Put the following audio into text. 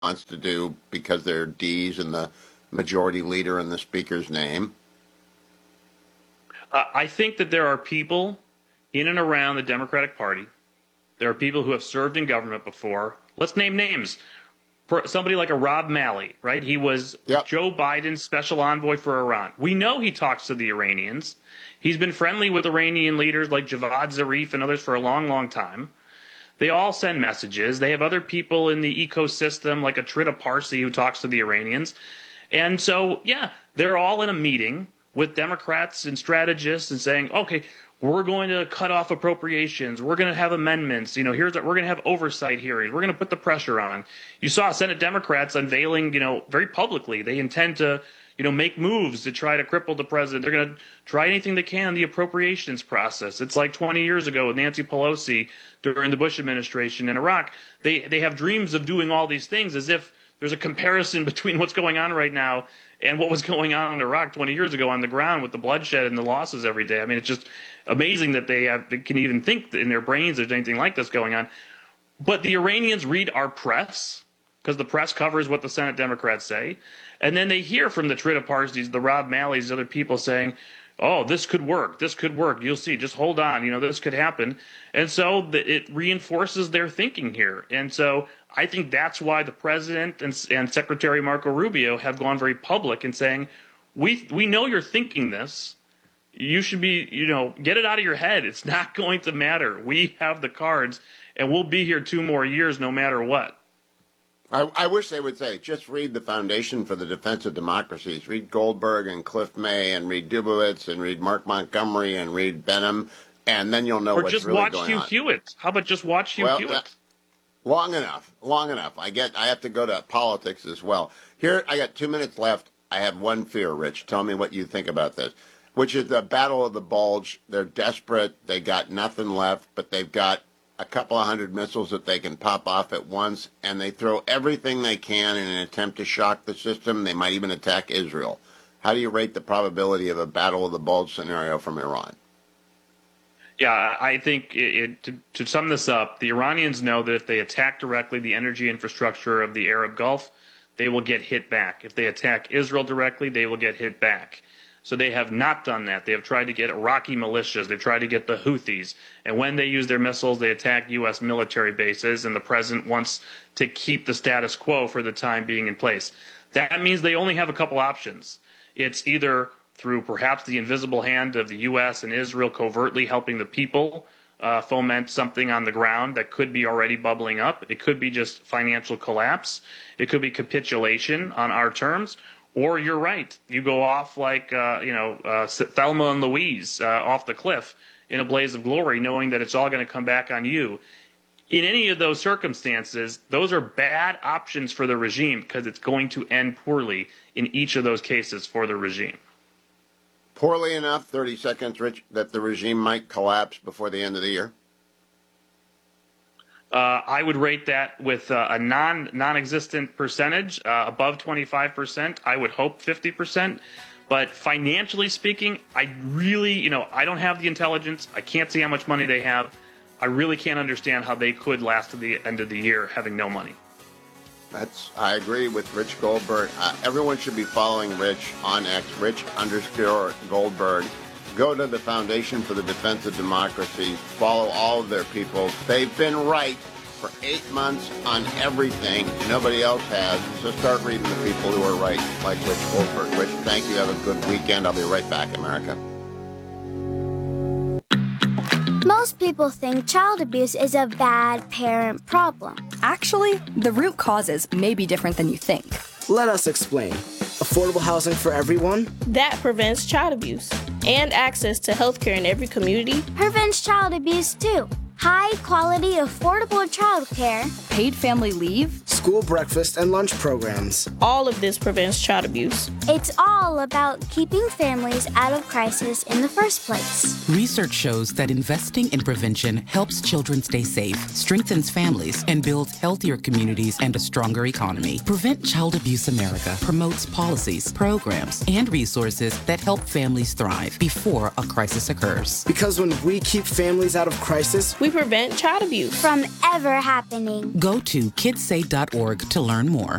wants to do because they're D's and the majority leader in the speaker's name? I think that there are people in and around the Democratic Party. There are people who have served in government before. Let's name names. For somebody like a Rob Malley, right? He was Joe Biden's special envoy for Iran. We know he talks to the Iranians. He's been friendly with Iranian leaders like Javad Zarif and others for a long, long time. They all send messages. They have other people in the ecosystem like Atrida Parsi who talks to the Iranians. And so, yeah, they're all in a meeting with Democrats and strategists and saying, okay, we're going to cut off appropriations. We're going to have amendments. We're going to have oversight hearings. We're going to put the pressure on. You saw Senate Democrats unveiling, very publicly, they intend to, make moves to try to cripple the president. They're going to try anything they can in the appropriations process. It's like 20 years ago with Nancy Pelosi during the Bush administration in Iraq. They have dreams of doing all these things as if there's a comparison between what's going on right now and what was going on in Iraq 20 years ago on the ground with the bloodshed and the losses every day. I mean, it's just amazing that they can even think in their brains there's anything like this going on. But the Iranians read our press because the press covers what the Senate Democrats say. And then they hear from the Trita Parsis, the Rob Malleys, other people saying, oh, this could work. This could work. You'll see. Just hold on. This could happen. And so it reinforces their thinking here. And so I think that's why the president and Secretary Marco Rubio have gone very public in saying, we know you're thinking this. You should be, get it out of your head. It's not going to matter. We have the cards, and we'll be here 2 more years no matter what. I wish they would say, just read the Foundation for the Defense of Democracies. Read Goldberg and Cliff May and read Dubowitz and read Mark Montgomery and read Benham, and then you'll know what's really going on. Or just watch Hugh Hewitt. How about just watch Hugh Hewitt? Long enough. I have to go to politics as well. Here, I got 2 minutes left. I have one fear, Rich. Tell me what you think about this, which is the Battle of the Bulge. They're desperate. They got nothing left, but they've got a couple of hundred missiles that they can pop off at once, and they throw everything they can in an attempt to shock the system. They might even attack Israel. How do you rate the probability of a Battle of the Bulge scenario from Iran? Yeah, I think to sum this up, the Iranians know that if they attack directly the energy infrastructure of the Arab Gulf, they will get hit back. If they attack Israel directly, they will get hit back. So they have not done that. They have tried to get Iraqi militias. They've tried to get the Houthis. And when they use their missiles, they attack U.S. military bases, and the president wants to keep the status quo for the time being in place. That means they only have a couple options. It's either through perhaps the invisible hand of the U.S. and Israel covertly helping the people foment something on the ground that could be already bubbling up. It could be just financial collapse. It could be capitulation on our terms. Or you're right. You go off like, Thelma and Louise off the cliff in a blaze of glory, knowing that it's all going to come back on you. In any of those circumstances, those are bad options for the regime because it's going to end poorly in each of those cases for the regime. Poorly enough, 30 seconds, Rich, that the regime might collapse before the end of the year? I would rate that with a non-existent percentage, above 25%. I would hope 50%. But financially speaking, I really, I don't have the intelligence. I can't see how much money they have. I really can't understand how they could last to the end of the year having no money. I agree with Rich Goldberg. Everyone should be following Rich on X, Rich_Goldberg. Go to the Foundation for the Defense of Democracy. Follow all of their people. They've been right for 8 months on everything. Nobody else has. So start reading the people who are right, like Rich Goldberg. Rich, thank you. Have a good weekend. I'll be right back, America. Most people think child abuse is a bad parent problem. Actually, the root causes may be different than you think. Let us explain. Affordable housing for everyone? That prevents child abuse. And access to healthcare in every community prevents child abuse too. High-quality, affordable childcare. Paid family leave. School breakfast and lunch programs. All of this prevents child abuse. It's all about keeping families out of crisis in the first place. Research shows that investing in prevention helps children stay safe, strengthens families, and builds healthier communities and a stronger economy. Prevent Child Abuse America promotes policies, programs, and resources that help families thrive before a crisis occurs. Because when we keep families out of crisis, we prevent child abuse from ever happening. Go to kidsay.org to learn more.